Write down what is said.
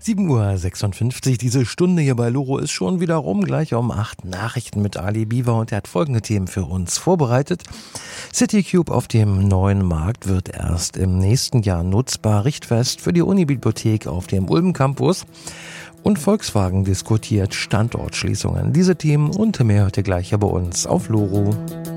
7:56 Uhr, diese Stunde hier bei Loro ist schon wieder rum, gleich um 8 Nachrichten mit Ali Biwa und er hat folgende Themen für uns vorbereitet. CityCube auf dem neuen Markt wird erst im nächsten Jahr nutzbar, Richtfest für die Unibibliothek auf dem Ulm Campus und Volkswagen diskutiert Standortschließungen. Diese Themen und mehr hört ihr gleich hier bei uns auf Loro.